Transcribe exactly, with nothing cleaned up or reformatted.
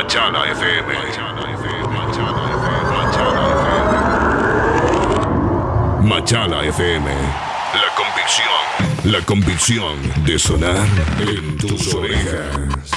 Machala F M. Machala F M. Machala F M. Machala F M. La convicción. La convicción de sonar en tus orejas.